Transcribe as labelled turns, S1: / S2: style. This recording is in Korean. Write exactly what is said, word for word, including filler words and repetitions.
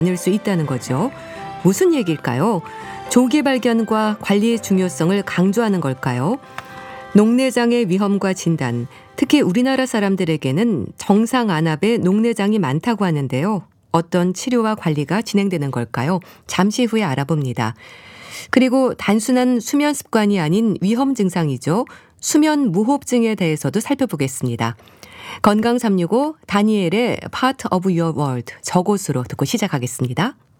S1: 않을 수 있다는 거죠. 무슨 얘기일까요? 조기 발견과 관리의 중요성을 강조하는 걸까요? 녹내장의 위험과 진단, 특히 우리나라 사람들에게는 정상 안압의 녹내장이 많다고 하는데요. 어떤 치료와 관리가 진행되는 걸까요? 잠시 후에 알아봅니다. 그리고 단순한 수면 습관이 아닌 위험 증상이죠. 수면 무호흡증에 대해서도 살펴보겠습니다. 건강 삼육오 다니엘의 Part of Your World 저곳으로 듣고 시작하겠습니다.